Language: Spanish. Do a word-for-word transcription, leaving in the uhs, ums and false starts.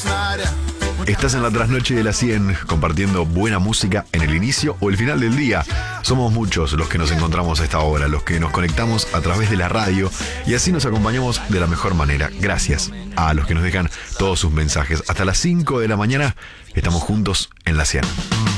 Estás en la trasnoche de la cien, compartiendo buena música en el inicio o el final del día. Somos muchos los que nos encontramos a esta hora, los que nos conectamos a través de la radio y así nos acompañamos de la mejor manera. Gracias a los que nos dejan todos sus mensajes. Hasta las cinco de la mañana estamos juntos en la cien.